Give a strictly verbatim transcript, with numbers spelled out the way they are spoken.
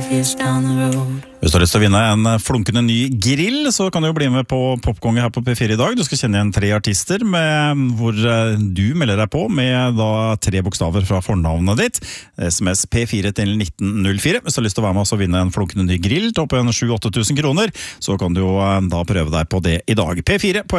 years down the road. Hvis du har lyst til å vinne en flunkende ny grill, så kan du jo bli med på Popkonge her på P fire i dag. Du skal kjenne igjen tre artister med, hvor du melder deg på med da tre bokstaver fra fornavnet ditt. S M S P fire til nitten null fire. Hvis du har lyst til å være med oss og vinne en flunkende ny grill til opp igjen sju til åtte tusen kroner, så kan du jo da prøve deg på det i dag. P fire på